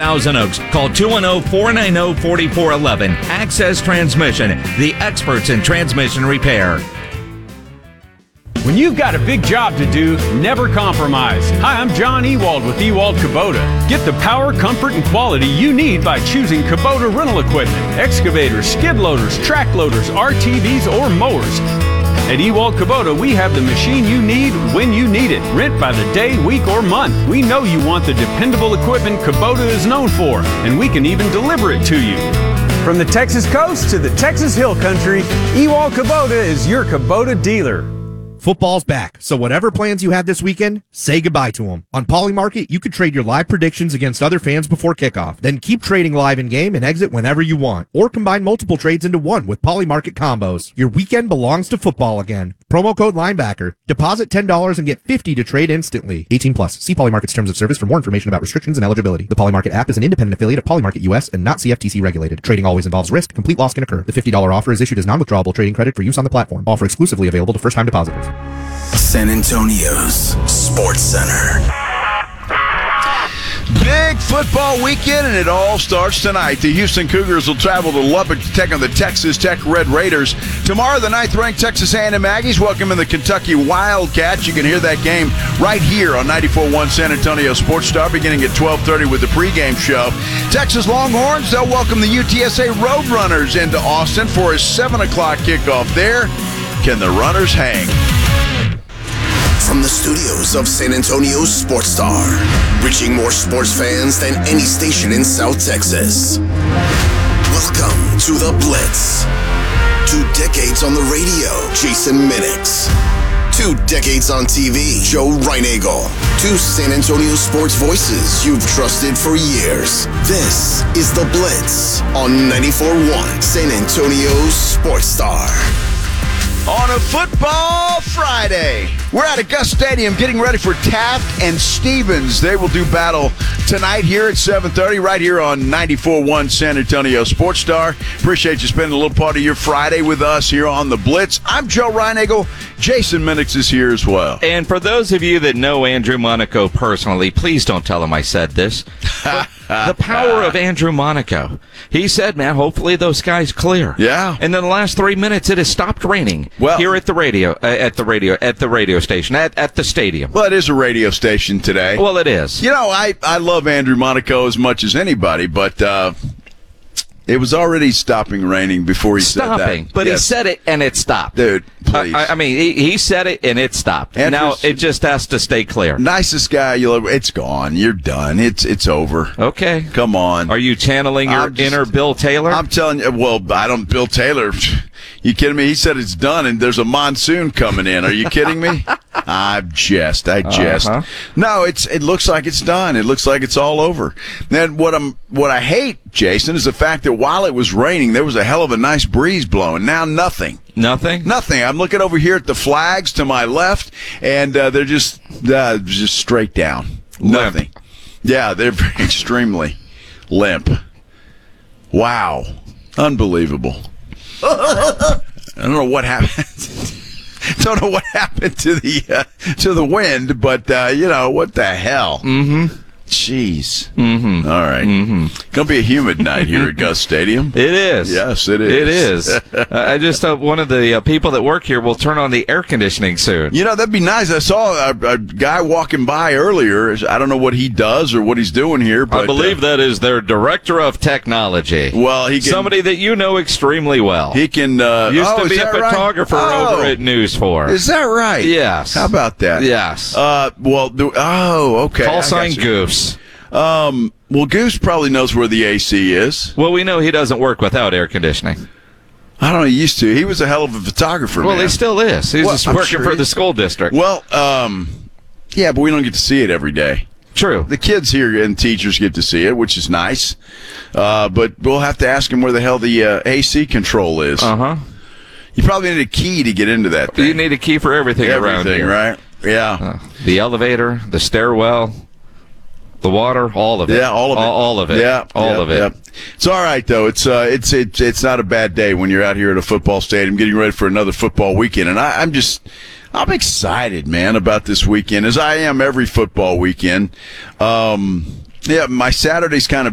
Thousand Oaks. Call 210-490-4411. Access Transmission, the experts in transmission repair. When you've got a big job to do, never compromise. Hi, I'm John Ewald with Ewald Kubota. Get the power, comfort, and quality you need by choosing Kubota rental equipment. Excavators, skid loaders, track loaders, RTVs, or mowers. At Ewald Kubota, we have the machine you need when you need it. Rent by the day, week, or month. We know you want the dependable equipment Kubota is known for, and we can even deliver it to you. From the Texas coast to the Texas Hill Country, Ewald Kubota is your Kubota dealer. Football's back, so whatever plans you had this weekend, say goodbye to them. On Polymarket, you could trade your live predictions against other fans before kickoff. Then keep trading live in-game and exit whenever you want. Or combine multiple trades into one with Polymarket combos. Your weekend belongs to football again. Promo code Linebacker. Deposit $10 and get $50 to trade instantly. 18 plus. See Polymarket's terms of service for more information about restrictions and eligibility. The Polymarket app is an independent affiliate of Polymarket US and not CFTC regulated. Trading always involves risk. Complete loss can occur. The $50 offer is issued as non-withdrawable trading credit for use on the platform. Offer exclusively available to first-time depositors. San Antonio's Sports Center. Big football weekend, and it all starts tonight. The Houston Cougars will travel to Lubbock to take on the Texas Tech Red Raiders. Tomorrow, the 9th-ranked Texas A&M Aggies welcome the Kentucky Wildcats. You can hear that game right here on 94.1 San Antonio Sports Star, beginning at 12:30 with the pregame show. Texas Longhorns, they'll welcome the UTSA Roadrunners into Austin for a 7 o'clock kickoff there. Can the Runners hang? From the studios of San Antonio's Sports Star, reaching more sports fans than any station in South Texas. Welcome to The Blitz. 2 decades on the radio, Jason Minix. 2 decades on TV, Joe Reinagel. 2 San Antonio sports voices you've trusted for years. This is The Blitz on 94.1 San Antonio's Sports Star. On a football Friday, we're at Augusta Stadium getting ready for Taft and Stevens. They will do battle tonight here at 7:30 right here on 94.1 San Antonio Sports Star. Appreciate you spending a little part of your Friday with us here on The Blitz. I'm Joe Reinagel. Jason Minix is here as well. And for those of you that know Andrew Monaco personally, please don't tell him I said this. The power of Andrew Monaco. He said, man, hopefully those skies clear. Yeah. And in the last 3 minutes, it has stopped raining here at the radio station, at the stadium. Well, it is a radio station today. Well, it is. You know, I love Andrew Monaco as much as anybody, but it was already stopping raining before he said that. But yes. He said it, and it stopped. Dude, please. I mean, he said it, and it stopped. Now, it just has to stay clear. Nicest guy you'll ever... It's gone. You're done. It's over. Okay. Come on. Are you channeling your inner Bill Taylor? I'm telling you, well, I don't... Bill Taylor... You kidding me? He said it's done, and there's a monsoon coming in. Are you kidding me? I jest. No, it looks like it's done. It looks like it's all over. Then what I hate, Jason, is the fact that while it was raining, there was a hell of a nice breeze blowing. Now nothing. Nothing? Nothing. I'm looking over here at the flags to my left, and they're just straight down. Limp. Nothing. Yeah, they're extremely limp. Wow. Unbelievable. I don't know what happened. Don't know what happened to the wind, but what the hell? Mm-hmm. Jeez. Mm-hmm. All right. Mm-hmm. Gonna be a humid night here at Gus Stadium. It is. Yes, it is. It is. I just hope one of the people that work here will turn on the air conditioning soon. You know, that'd be nice. I saw a guy walking by earlier. I don't know what he does or what he's doing here, but I believe that is their director of technology. Well, somebody that you know extremely well. He can used to be a photographer over at News 4. Is that right? Yes. How about that? Yes. Okay. Call sign Goose. Well, Goose probably knows where the AC is. Well, we know he doesn't work without air conditioning. I don't know. He used to. He was a hell of a photographer. Well, man. he still is. He's just working for the school district. Well, yeah, but we don't get to see it every day. True. The kids here and teachers get to see it, which is nice. But we'll have to ask him where the hell the AC control is. Uh-huh. You probably need a key to get into that thing. You need a key for everything around here. Right? Yeah. The elevator, the stairwell, the water, all of it. Yeah, all of it. All of it. Yeah, all of it. Yeah. It's all right though. It's not a bad day when you're out here at a football stadium getting ready for another football weekend, and I'm excited, man, about this weekend, as I am every football weekend. Yeah, my Saturday's kind of